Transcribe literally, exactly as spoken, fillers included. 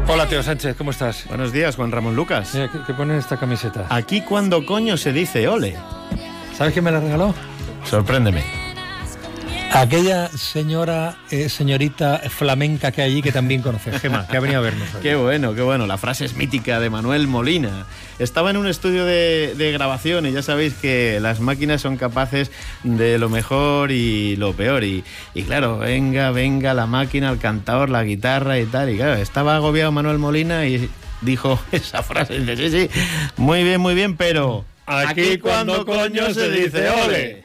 Hola, Teo Sánchez, ¿cómo estás? Buenos días, Juan Ramón Lucas. Mira, ¿qué, qué pone en esta camiseta? Aquí cuando coño se dice ole. ¿Sabes quién me la regaló? Sorpréndeme. Aquella señora, eh, señorita flamenca que hay allí que también conoces, Gema, que ha venido a vernos hoy. Qué bueno, qué bueno. La frase es mítica de Manuel Molina. Estaba en un estudio de, de grabación y ya sabéis que las máquinas son capaces de lo mejor y lo peor. Y, y claro, venga, venga la máquina, el cantador, la guitarra y tal. Y claro, estaba agobiado Manuel Molina y dijo esa frase. Dice, sí, sí, muy bien, muy bien, pero... Aquí cuando coño se dice ole.